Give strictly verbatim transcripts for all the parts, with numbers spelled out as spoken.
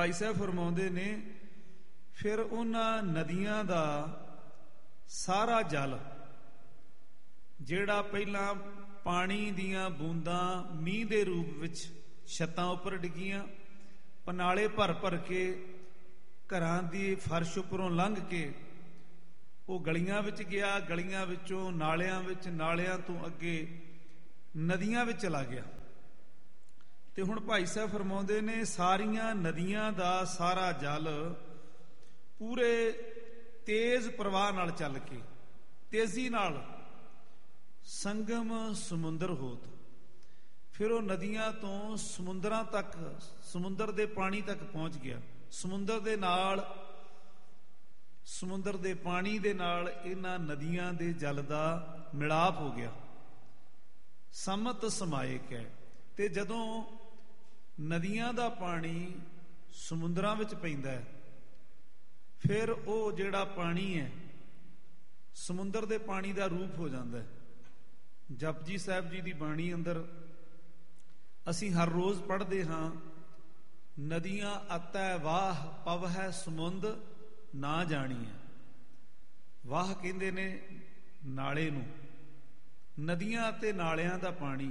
ਭਾਈ ਸਾਹਿਬ ਫਰਮਾਉਂਦੇ ਨੇ ਫਿਰ ਉਹਨਾਂ ਨਦੀਆਂ ਦਾ ਸਾਰਾ ਜਲ ਜਿਹੜਾ ਪਹਿਲਾਂ ਪਾਣੀ ਦੀਆਂ ਬੂੰਦਾਂ ਮੀਂਹ ਦੇ ਰੂਪ ਵਿੱਚ ਛੱਤਾਂ ਉੱਪਰ ਡਿੱਗੀਆਂ, ਪਨਾਲੇ ਭਰ ਭਰ ਕੇ ਘਰਾਂ ਦੀ ਫਰਸ਼ ਉੱਪਰੋਂ ਲੰਘ ਕੇ ਉਹ ਗਲੀਆਂ ਵਿੱਚ ਗਿਆ, ਗਲੀਆਂ ਵਿੱਚੋਂ ਨਾਲਿਆਂ ਵਿੱਚ, ਨਾਲਿਆਂ ਤੋਂ ਅੱਗੇ ਨਦੀਆਂ ਵਿੱਚ ਚਲਾ ਗਿਆ। ਤੇ ਹੁਣ ਭਾਈ ਸਾਹਿਬ ਫਰਮਾਉਂਦੇ ਨੇ ਸਾਰੀਆਂ ਨਦੀਆਂ ਦਾ ਸਾਰਾ ਜਲ ਪੂਰੇ ਤੇਜ਼ ਪ੍ਰਵਾਹ ਨਾਲ ਚੱਲ ਕੇ, ਤੇਜ਼ੀ ਨਾਲ ਸੰਗਮ ਸਮੁੰਦਰ ਹੋਤ, ਫਿਰ ਉਹ ਨਦੀਆਂ ਤੋਂ ਸਮੁੰਦਰਾਂ ਤੱਕ, ਸਮੁੰਦਰ ਦੇ ਪਾਣੀ ਤੱਕ ਪਹੁੰਚ ਗਿਆ। ਸਮੁੰਦਰ ਦੇ ਨਾਲ, ਸਮੁੰਦਰ ਦੇ ਪਾਣੀ ਦੇ ਨਾਲ ਇਹਨਾਂ ਨਦੀਆਂ ਦੇ ਜਲ ਦਾ ਮਿਲਾਪ ਹੋ ਗਿਆ, ਸਮਤ ਸਮਾਇਕ ਹੈ। ਤੇ ਜਦੋਂ ਨਦੀਆਂ ਦਾ ਪਾਣੀ ਸਮੁੰਦਰਾਂ ਵਿੱਚ ਪੈਂਦਾ ਹੈ, ਫਿਰ ਉਹ ਜਿਹੜਾ ਪਾਣੀ ਹੈ ਸਮੁੰਦਰ ਦੇ ਪਾਣੀ ਦਾ ਰੂਪ ਹੋ ਜਾਂਦਾ ਹੈ। ਜਪਜੀ ਸਾਹਿਬ ਜੀ ਦੀ ਬਾਣੀ ਅੰਦਰ ਅਸੀਂ ਹਰ ਰੋਜ਼ ਪੜ੍ਹਦੇ ਹਾਂ, ਨਦੀਆਂ ਅਤੈ ਵਾਹ ਪਵਹਿ ਸਮੁੰਦ ਨਾ ਜਾਣੀਐ। ਵਾਹ ਕਹਿੰਦੇ ਨੇ ਨਾਲੇ ਨੂੰ, ਨਦੀਆਂ ਅਤੇ ਨਾਲਿਆਂ ਦਾ ਪਾਣੀ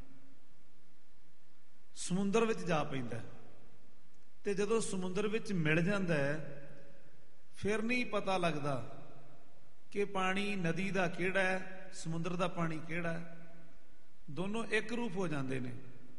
ਸਮੁੰਦਰ ਵਿੱਚ ਜਾ ਪੈਂਦਾ, ਤੇ ਜਦੋਂ ਸਮੁੰਦਰ ਵਿੱਚ ਮਿਲ ਜਾਂਦਾ ਹੈ ਫਿਰ ਨਹੀਂ ਪਤਾ ਲੱਗਦਾ ਕਿ ਪਾਣੀ ਨਦੀ ਦਾ ਕਿਹੜਾ ਹੈ, ਸਮੁੰਦਰ ਦਾ ਪਾਣੀ ਕਿਹੜਾ ਹੈ। ਦੋਨੋਂ ਇੱਕ ਰੂਪ ਹੋ ਜਾਂਦੇ ਨੇ,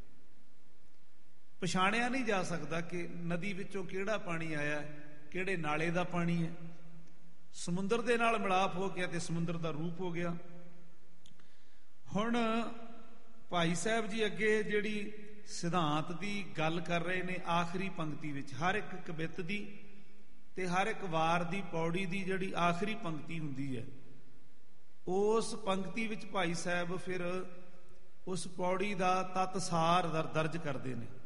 ਪਛਾਣਿਆ ਨਹੀਂ ਜਾ ਸਕਦਾ ਕਿ ਨਦੀ ਵਿੱਚੋਂ ਕਿਹੜਾ ਪਾਣੀ ਆਇਆ, ਕਿਹੜੇ ਨਾਲੇ ਦਾ ਪਾਣੀ ਹੈ। ਸਮੁੰਦਰ ਦੇ ਨਾਲ ਮਿਲਾਪ ਹੋ ਗਿਆ ਤੇ ਸਮੁੰਦਰ ਦਾ ਰੂਪ ਹੋ ਗਿਆ। ਹੁਣ ਭਾਈ ਸਾਹਿਬ ਜੀ ਅੱਗੇ ਜਿਹੜੀ ਸਿਧਾਂਤ ਦੀ ਗੱਲ ਕਰ ਰਹੇ ਨੇ ਆਖਰੀ ਪੰਕਤੀ ਵਿੱਚ, ਹਰ ਇੱਕ ਕਵਿਤ ਦੀ ਤੇ ਹਰ ਇੱਕ ਵਾਰ ਦੀ ਪੌੜੀ ਦੀ ਜਿਹੜੀ ਆਖਰੀ ਪੰਕਤੀ ਹੁੰਦੀ ਹੈ, ਉਸ ਪੰਕਤੀ ਵਿੱਚ ਭਾਈ ਸਾਹਿਬ ਫਿਰ ਉਸ ਪੌੜੀ ਦਾ ਤੱਤ ਸਾਰ ਦਰਜ ਕਰਦੇ ਨੇ।